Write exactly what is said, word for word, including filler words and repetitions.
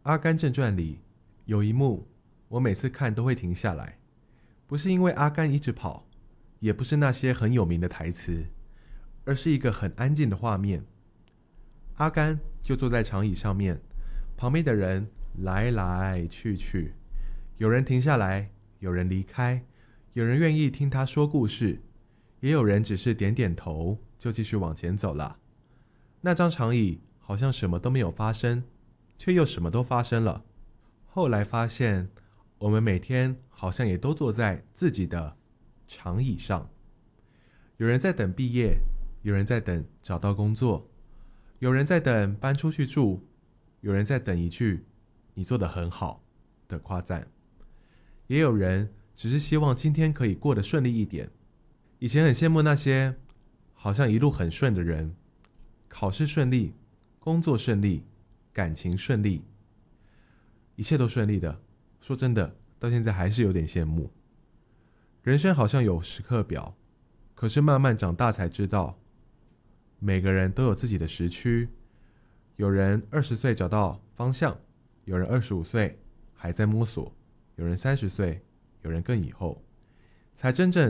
阿甘正传》里有一幕，我每次看都会停下来，不是因为阿甘一直跑，也不是那些很有名的台词，而是一个很安静的画面。阿甘就坐在长椅上面，旁边的人来来去去，有人停下来，有人离开，有人愿意听他说故事，也有人只是点点头就继续往前走了。那张长椅好像什么都没有发生，却又什么都发生了。后来发现，我们每天好像也都坐在自己的长椅上。有人在等毕业，有人在等找到工作，有人在等搬出去住，有人在等一句你做得很好的夸赞，也有人只是希望今天可以过得顺利一点。以前很羡慕那些好像一路很顺的人，考试顺利，工作顺利，感情顺利，一切都顺利的。说真的，到现在还是有点羡慕。人生好像有时刻表，可是慢慢长大才知道，每个人都有自己的时区。有人二十岁找到方向，有人二十五岁还在摸索，有人三十岁，有人更以后才真正